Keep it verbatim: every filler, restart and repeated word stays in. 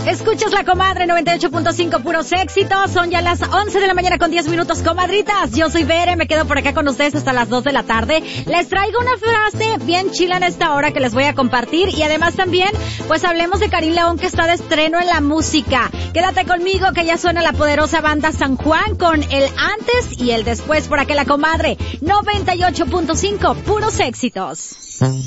Escuchas La Comadre noventa y ocho punto cinco, puros éxitos. Son ya las once de la mañana con diez minutos, comadritas. Yo soy Bere, me quedo por acá con ustedes hasta las dos de la tarde. Les traigo una frase bien chila en esta hora que les voy a compartir. Y además también, pues hablemos de Karim León, que está de estreno en la música. Quédate conmigo que ya suena la poderosa banda San Juan con el antes y el después por acá La Comadre noventa y ocho punto cinco, puros éxitos.